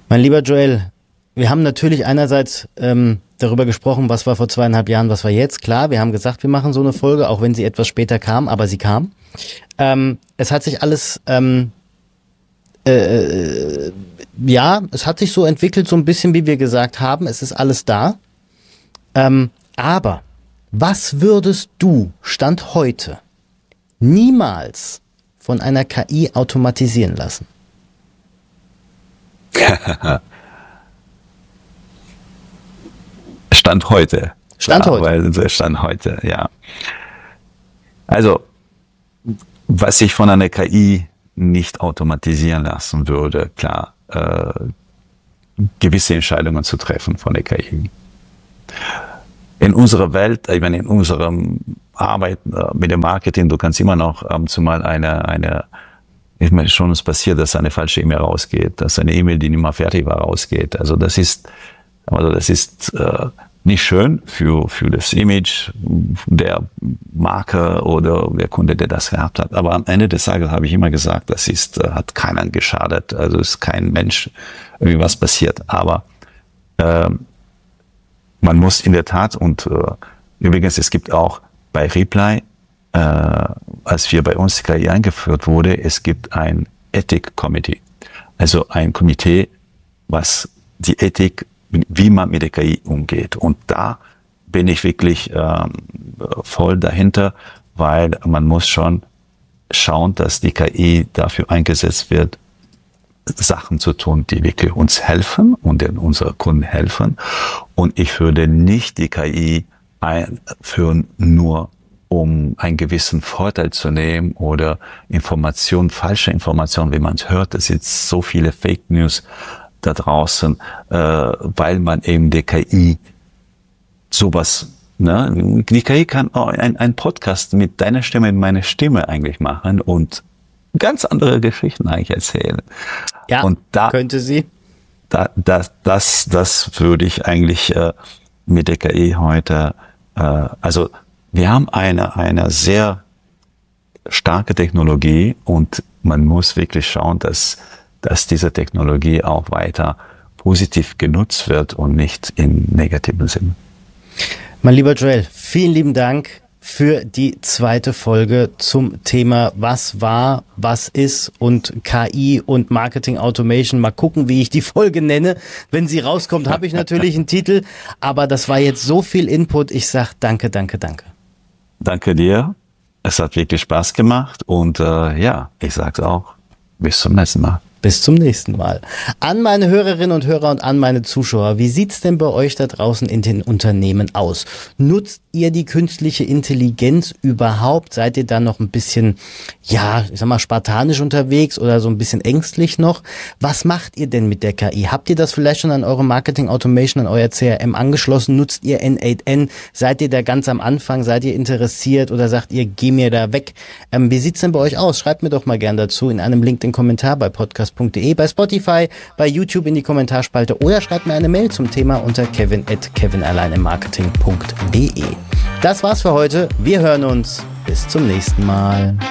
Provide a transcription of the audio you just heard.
Mein lieber Joel, wir haben natürlich einerseits darüber gesprochen, was war vor 2,5 Jahren, was war jetzt. Klar, wir haben gesagt, wir machen so eine Folge, auch wenn sie etwas später kam, aber sie kam. Es hat sich alles, es hat sich so entwickelt, so ein bisschen, wie wir gesagt haben. Es ist alles da. Aber was würdest du, Stand heute, niemals von einer KI automatisieren lassen? Stand heute. Stand heute. Stand heute, ja. Also, was ich von einer KI nicht automatisieren lassen würde, klar, gewisse Entscheidungen zu treffen von der KI. In unserer Welt, in unserer Arbeit mit dem Marketing, du kannst immer noch zumal ich meine, schon ist passiert, dass eine falsche E-Mail rausgeht, dass eine E-Mail, die nicht mal fertig war, rausgeht. Also das ist nicht schön für das Image der Marke oder der Kunde, der das gehabt hat. Aber am Ende des Tages habe ich immer gesagt, hat keinen geschadet. Also ist kein Mensch irgendwie was passiert. Aber man muss in der Tat und übrigens, es gibt auch bei Reply, als wir bei uns die KI eingeführt wurde, es gibt ein Ethik-Committee. Also ein Komitee, was die Ethik, wie man mit der KI umgeht. Und da bin ich wirklich voll dahinter, weil man muss schon schauen, dass die KI dafür eingesetzt wird, Sachen zu tun, die wirklich uns helfen und unsere Kunden helfen. Und ich würde nicht die KI einführen, nur um einen gewissen Vorteil zu nehmen oder falsche Informationen, wie man es hört. Es sind so viele Fake News da draußen, weil man eben der KI sowas, ne? Die KI kann auch ein Podcast mit deiner Stimme, mit meiner Stimme eigentlich machen und ganz andere Geschichten eigentlich erzählen. Ja, und da könnte sie. Das würde ich eigentlich mit der KI heute, also wir haben eine sehr starke Technologie und man muss wirklich schauen, dass diese Technologie auch weiter positiv genutzt wird und nicht im negativen Sinn. Mein lieber Joel, vielen lieben Dank für die zweite Folge zum Thema was war, was ist und KI und Marketing Automation. Mal gucken, wie ich die Folge nenne. Wenn sie rauskommt, habe ich natürlich einen Titel, aber das war jetzt so viel Input. Ich sage danke. Danke dir. Es hat wirklich Spaß gemacht und ich sage es auch. Bis zum nächsten Mal. Bis zum nächsten Mal. An meine Hörerinnen und Hörer und an meine Zuschauer, wie sieht's denn bei euch da draußen in den Unternehmen aus? Nutzt ihr die künstliche Intelligenz überhaupt? Seid ihr da noch ein bisschen, spartanisch unterwegs oder so ein bisschen ängstlich noch? Was macht ihr denn mit der KI? Habt ihr das vielleicht schon an eure Marketing Automation, an euer CRM angeschlossen? Nutzt ihr N8N? Seid ihr da ganz am Anfang? Seid ihr interessiert oder sagt ihr, geh mir da weg? Wie sieht's denn bei euch aus? Schreibt mir doch mal gern dazu in einem LinkedIn-Kommentar bei podcast.de, bei Spotify, bei YouTube in die Kommentarspalte oder schreibt mir eine Mail zum Thema unter kevin@kevinalleinemarketing.de. Das war's für heute. Wir hören uns. Bis zum nächsten Mal.